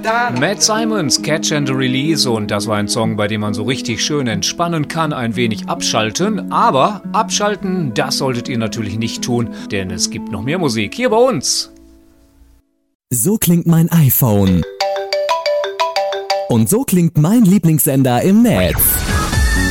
Matt Simons, Catch and Release, und das war ein Song, bei dem man so richtig schön entspannen kann, ein wenig abschalten, aber abschalten, das solltet ihr natürlich nicht tun, denn es gibt noch mehr Musik hier bei uns. So klingt mein iPhone. Und so klingt mein Lieblingssender im Netz.